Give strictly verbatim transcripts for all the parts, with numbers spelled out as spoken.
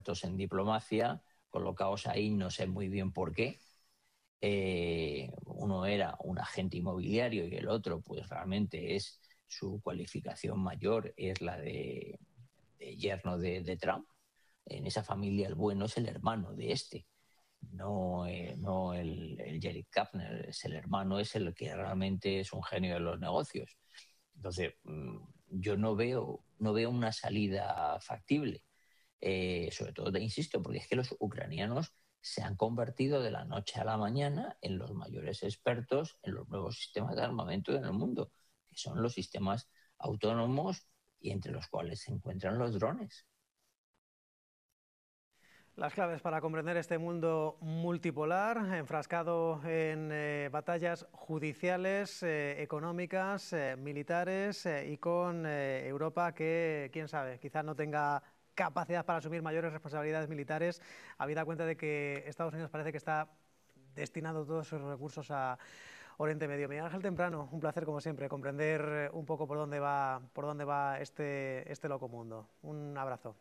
en diplomacia, colocados ahí, no sé muy bien por qué. Eh, uno era un agente inmobiliario y el otro, pues realmente es su cualificación mayor, es la de, de yerno de, de Trump. En esa familia el bueno es el hermano de este, no, eh, no el, el Jared Kushner, es el hermano, es el que realmente es un genio de los negocios. Entonces, yo no veo, no veo una salida factible. Eh, sobre todo, te insisto, porque es que los ucranianos se han convertido de la noche a la mañana en los mayores expertos en los nuevos sistemas de armamento en el mundo, que son los sistemas autónomos y entre los cuales se encuentran los drones. Las claves para comprender este mundo multipolar, enfrascado en eh, batallas judiciales, eh, económicas, eh, militares eh, y con eh, Europa que, quién sabe, quizás no tenga capacidad para asumir mayores responsabilidades militares, habida cuenta de que Estados Unidos parece que está destinando todos sus recursos a Oriente Medio. Miguel Ángel Temprano, un placer como siempre, comprender un poco por dónde va, por dónde va este, este loco mundo. Un abrazo.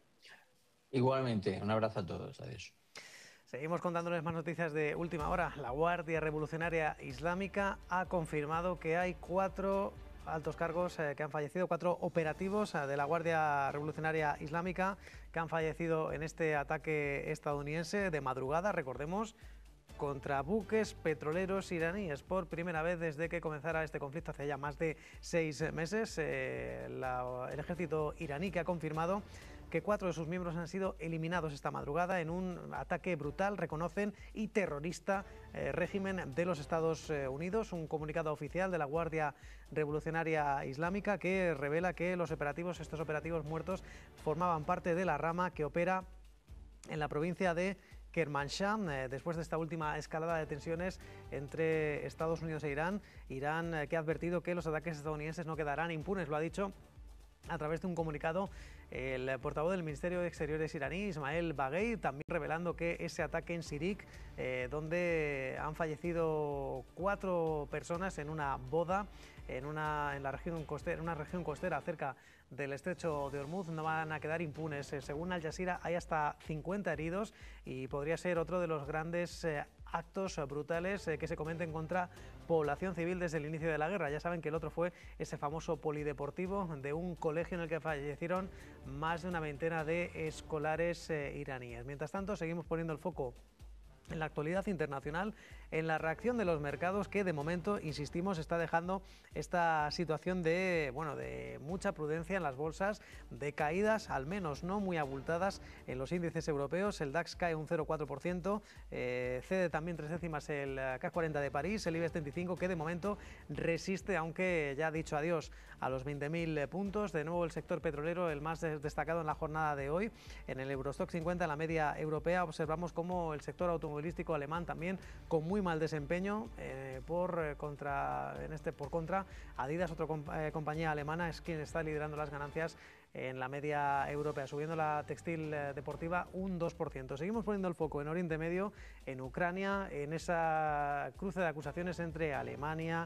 Igualmente, un abrazo a todos. Adiós. Seguimos contándoles más noticias de última hora. La Guardia Revolucionaria Islámica ha confirmado que hay cuatro altos cargos eh, que han fallecido, cuatro operativos eh, de la Guardia Revolucionaria Islámica que han fallecido en este ataque estadounidense de madrugada, recordemos, contra buques petroleros iraníes. Por primera vez desde que comenzara este conflicto hace ya más de seis meses, eh, la, el ejército iraní que ha confirmado que cuatro de sus miembros han sido eliminados esta madrugada en un ataque brutal, reconocen, y terrorista eh, régimen de los Estados Unidos. Un comunicado oficial de la Guardia Revolucionaria Islámica que revela que los operativos, estos operativos muertos, formaban parte de la rama que opera en la provincia de Kermanshah, eh, después de esta última escalada de tensiones entre Estados Unidos e Irán. Irán eh, que ha advertido que los ataques estadounidenses no quedarán impunes, lo ha dicho a través de un comunicado el portavoz del Ministerio de Exteriores iraní, Ismael Baghei, también revelando que ese ataque en Sirik, eh, donde han fallecido cuatro personas en una boda en una, en la región costera, en una región costera cerca del estrecho de Hormuz, no van a quedar impunes. Eh, según Al Jazeera, hay hasta cincuenta heridos y podría ser otro de los grandes eh, actos brutales eh, que se cometen contra población civil desde el inicio de la guerra. Ya saben que el otro fue ese famoso polideportivo de un colegio en el que fallecieron más de una veintena de escolares eh, iraníes. Mientras tanto, seguimos poniendo el foco en la actualidad internacional, en la reacción de los mercados que de momento, insistimos, está dejando esta situación de, bueno, de mucha prudencia en las bolsas, de caídas al menos no muy abultadas en los índices europeos. El DAX cae un cero coma cuatro por ciento, eh, cede también tres décimas el C A C cuarenta de París, el IBEX treinta y cinco que de momento resiste, aunque ya ha dicho adiós a los veinte mil puntos. De nuevo el sector petrolero, el más destacado en la jornada de hoy. En el Eurostock cincuenta, en la media europea, observamos como el sector automovilístico alemán también con muy mal desempeño, eh, por eh, contra en este por contra Adidas, otra comp eh, compañía alemana, es quien está liderando las ganancias en la media europea, subiendo la textil eh, deportiva un dos por ciento. Seguimos poniendo el foco en Oriente Medio, en Ucrania, en esa cruce de acusaciones entre Alemania,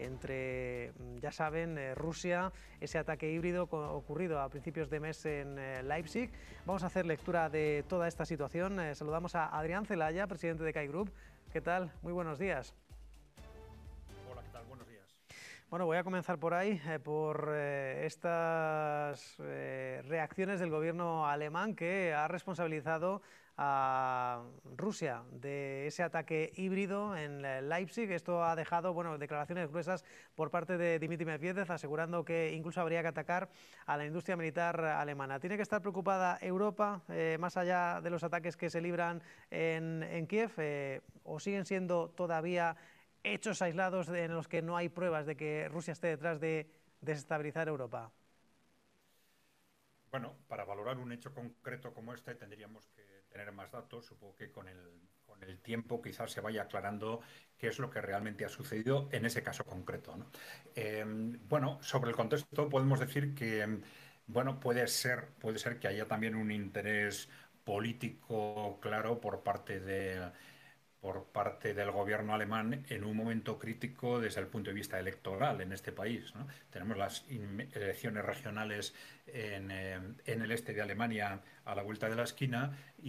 entre, ya saben, eh, Rusia, ese ataque híbrido ocurrido a principios de mes en eh, Leipzig. Vamos a hacer lectura de toda esta situación. Eh, saludamos a Adrián Celaya, presidente de K I Group. ¿Qué tal? Muy buenos días. Hola, ¿qué tal? Buenos días. Bueno, voy a comenzar por ahí, eh, por eh, estas eh, reacciones del gobierno alemán que ha responsabilizado a Rusia de ese ataque híbrido en Leipzig. Esto ha dejado, bueno, declaraciones gruesas por parte de Dmitry Medvedev, asegurando que incluso habría que atacar a la industria militar alemana. ¿Tiene que estar preocupada Europa, eh, más allá de los ataques que se libran en, en Kiev, eh, o siguen siendo todavía hechos aislados en los que no hay pruebas de que Rusia esté detrás de desestabilizar Europa? Bueno, para valorar un hecho concreto como este tendríamos que tener más datos. Supongo que con el, con el tiempo quizás se vaya aclarando qué es lo que realmente ha sucedido en ese caso concreto, ¿no? Eh, bueno, sobre el contexto podemos decir que, bueno, puede ser, puede ser que haya también un interés político claro por parte de por parte del gobierno alemán en un momento crítico desde el punto de vista electoral en este país, ¿no? Tenemos las elecciones regionales en, eh, en el este de Alemania a la vuelta de la esquina y